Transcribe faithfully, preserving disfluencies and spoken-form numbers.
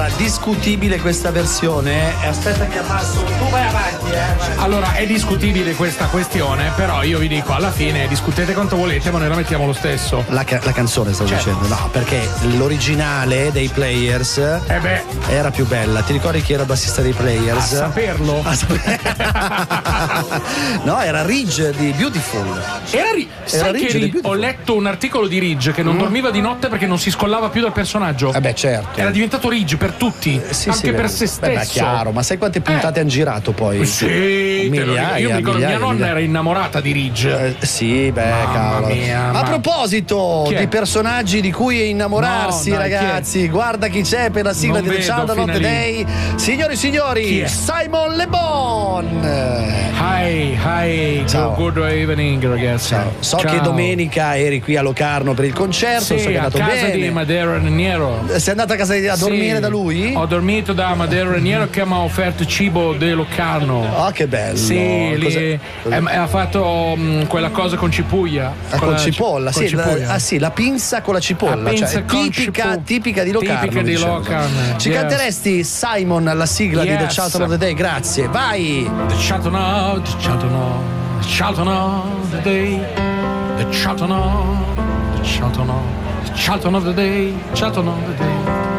Allora, discutibile questa versione. Aspetta che abbasso. Tu vai avanti, eh. Allora, è discutibile questa questione, però io vi dico, alla fine discutete quanto volete, ma noi la mettiamo lo stesso. La, ca- la canzone stavo Certo. dicendo, no, perché l'originale dei Players Eh beh, era più bella. Ti ricordi chi era il bassista dei a Players? saperlo. A saper- no, era Ridge di Beautiful. Era, ri- sai Ridge che di ri- Beautiful. ho letto un articolo di Ridge che non Mm. dormiva di notte perché non si scollava più dal personaggio. Eh beh, certo. Era diventato Ridge per tutti, Sì, anche sì, per beh, se stesso. Beh, beh, chiaro, ma sai quante puntate Eh. hanno girato poi? Sì, te lo dico. Migliaia, Io mi ricordo mia migliaia, nonna migliaia. era innamorata di Ridge. Eh, sì, beh, Mamma cavolo. mia, A ma- proposito Chi è? di personaggi di cui innamorarsi, No, dai, ragazzi, guarda chi c'è per la sigla Non di The vedo Child of fino the lì. Day. Signori e Chi signori, è? Simon Le Bon. Hi, hi, Ciao. good evening ragazzi. Ciao. So Ciao. che domenica eri qui a Locarno per il concerto, so Sì, che è a andato casa bene. di Madero Raniero. Sei andata a casa di- a dormire Sì. da lui? Ho dormito da Madero Raniero che mi ha offerto cibo di Locarno. Ah, che bello. Sì, Cos'è- lì, cos'è? eh, ha fatto mh, quella cosa con cipuglia. Ah, con la- cipolla, con sì, la, cipuglia. ah sì, la pinza con la cipolla, La pinza cioè con tipica, cipu- tipica di Locarno. tipica di diciamo. Locarno, Ci yes. canteresti Simon alla sigla di The Yes. Child of the Day? Grazie, vai! The Charlton of, the Charlton of, the Charlton of the day, the Charlton of, the Charlton of, the Charlton of the day, Charlton of the day.